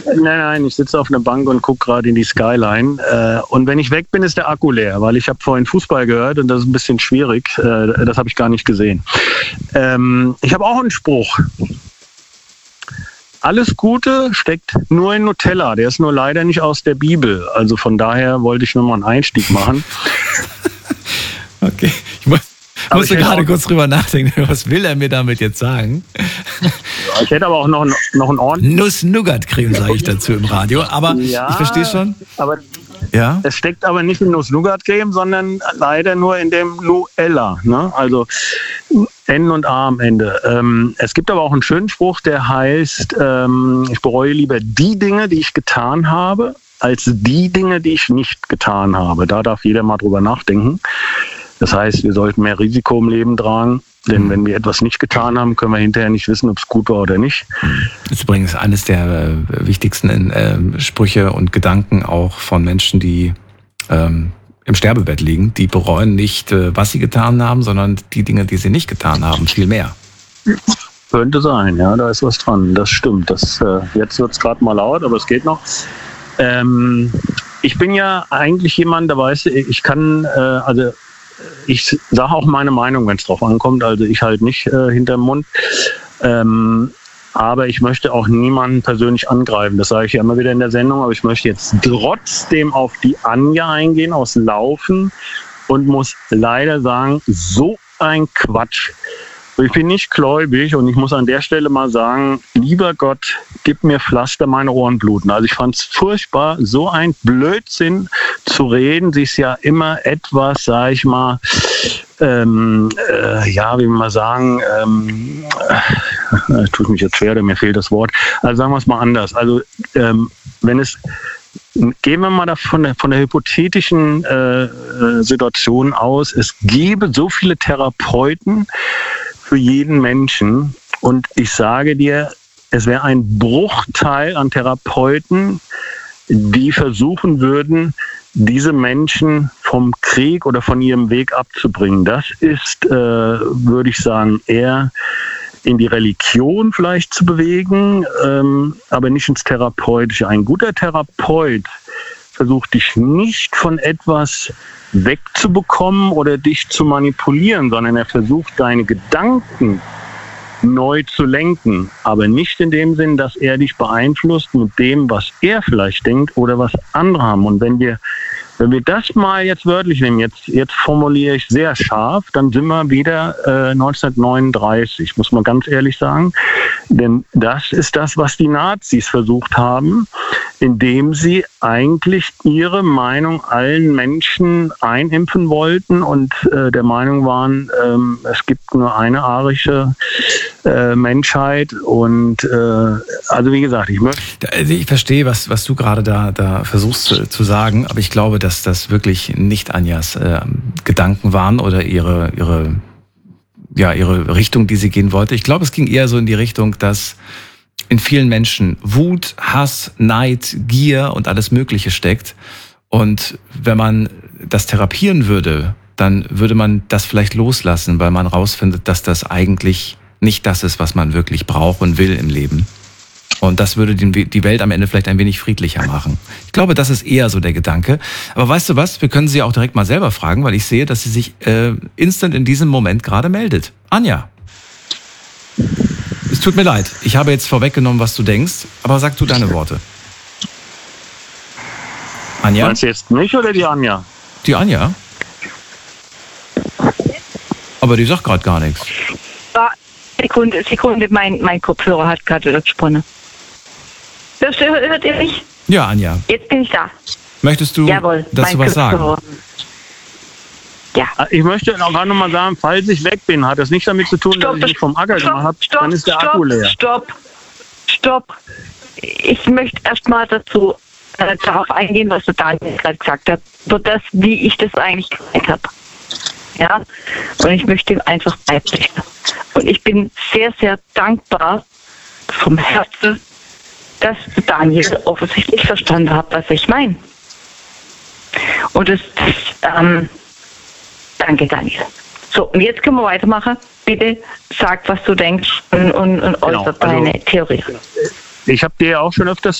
Nein, ich sitze auf einer Bank und gucke gerade in die Skyline. Und wenn ich weg bin, ist der Akku leer, weil ich habe vorhin Fußball gehört und das ist ein bisschen schwierig. Das habe ich gar nicht gesehen. Ich habe auch einen Spruch. Alles Gute steckt nur in Nutella. Der ist nur leider nicht aus der Bibel. Also von daher wollte ich nur mal einen Einstieg machen. Okay, ich musste gerade kurz drüber nachdenken. Was will er mir damit jetzt sagen? Ja, ich hätte aber auch noch einen ordentlichen... Nuss-Nougat-Creme, sage ich dazu im Radio. Aber ja, ich verstehe schon. Aber ja? Es steckt aber nicht in Nuss-Nougat-Creme, sondern leider nur in dem Nutella. Ne? Also N und A am Ende. Es gibt aber auch einen schönen Spruch, der heißt, ich bereue lieber die Dinge, die ich getan habe, als die Dinge, die ich nicht getan habe. Da darf jeder mal drüber nachdenken. Das heißt, wir sollten mehr Risiko im Leben tragen, denn wenn wir etwas nicht getan haben, können wir hinterher nicht wissen, ob es gut war oder nicht. Das ist übrigens eines der wichtigsten Sprüche und Gedanken auch von Menschen, die im Sterbebett liegen. Die bereuen nicht, was sie getan haben, sondern die Dinge, die sie nicht getan haben, viel mehr. Könnte sein, ja, da ist was dran. Das stimmt. Jetzt wird es gerade mal laut, aber es geht noch. Ich bin ja eigentlich jemand, der weiß, ich kann, ich sage auch meine Meinung, wenn es drauf ankommt. Also ich halt nicht hinterm Mund. Aber ich möchte auch niemanden persönlich angreifen. Das sage ich ja immer wieder in der Sendung. Aber ich möchte jetzt trotzdem auf die Anja eingehen aus Laufen und muss leider sagen, so ein Quatsch. Ich bin nicht gläubig und ich muss an der Stelle mal sagen, lieber Gott, gib mir Pflaster, meine Ohren bluten. Also ich fand es furchtbar, so ein Blödsinn zu reden. Sie ist ja immer etwas, sag ich mal, wie will man sagen, tut mich jetzt schwer, mir fehlt das Wort. Also sagen wir es mal anders. Also gehen wir mal von der hypothetischen Situation aus, es gäbe so viele Therapeuten für jeden Menschen und ich sage dir, es wäre ein Bruchteil an Therapeuten, die versuchen würden, diese Menschen vom Krieg oder von ihrem Weg abzubringen. Das ist, würde ich sagen, eher in die Religion vielleicht zu bewegen, aber nicht ins Therapeutische. Ein guter Therapeut versucht dich nicht von etwas wegzubekommen oder dich zu manipulieren, sondern er versucht deine Gedanken neu zu lenken, aber nicht in dem Sinn, dass er dich beeinflusst mit dem, was er vielleicht denkt oder was andere haben. Und wenn wir das mal jetzt wörtlich nehmen, jetzt formuliere ich sehr scharf, dann sind wir wieder 1939, muss man ganz ehrlich sagen. Denn das ist das, was die Nazis versucht haben, indem sie eigentlich ihre Meinung allen Menschen einimpfen wollten und der Meinung waren, es gibt nur eine arische Menschheit. Und also wie gesagt, ich verstehe, was du gerade da versuchst zu sagen, aber ich glaube, dass das wirklich nicht Anjas Gedanken waren oder ihre Richtung, die sie gehen wollte. Ich glaube, es ging eher so in die Richtung, dass in vielen Menschen Wut, Hass, Neid, Gier und alles Mögliche steckt. Und wenn man das therapieren würde, dann würde man das vielleicht loslassen, weil man rausfindet, dass das eigentlich nicht das ist, was man wirklich braucht und will im Leben. Und das würde die Welt am Ende vielleicht ein wenig friedlicher machen. Ich glaube, das ist eher so der Gedanke. Aber weißt du was? Wir können sie auch direkt mal selber fragen, weil ich sehe, dass sie sich instant in diesem Moment gerade meldet. Anja. Es tut mir leid. Ich habe jetzt vorweggenommen, was du denkst, aber sag du deine Worte. Anja? Meinst du jetzt mich oder die Anja? Die Anja? Aber die sagt gerade gar nichts. Sekunde, mein Kopfhörer hat gerade gesponnen. Hört ihr mich? Ja, Anja. Jetzt bin ich da. Möchtest du dazu was sagen? Ja. Ich möchte auch noch mal sagen, falls ich weg bin, hat das nicht damit zu tun, dass ich mich vom Acker gemacht habe, dann ist der Akku leer. Stopp. Ich möchte erst mal darauf eingehen, was der Daniel gerade gesagt hat, so das, wie ich das eigentlich gemeint habe. Ja, und ich möchte einfach beibringen. Und ich bin sehr, sehr dankbar vom Herzen, dass Daniel offensichtlich verstanden hat, was ich meine. Und danke, Daniel. So, und jetzt können wir weitermachen. Bitte sag, was du denkst und äußere deine Theorie. Ich habe dir ja auch schon öfters